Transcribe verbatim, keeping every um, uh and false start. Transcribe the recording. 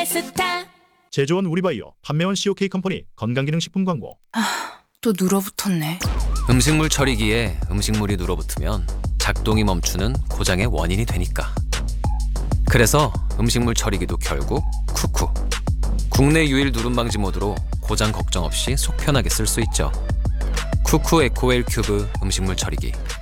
스타. 제조원 우리바이오, 판매원 씨오케이 컴퍼니 건강기능식품 광고. 또 눌어붙었네. 음식물 처리기에 음식물이 눌어붙으면 작동이 멈추는 고장의 원인이 되니까. 그래서 음식물 처리기도 결국 쿠쿠. 국내 유일 누름 방지 모드로 고장 걱정 없이 속 편하게 쓸 수 있죠. 쿠쿠 에코웰 큐브 음식물 처리기.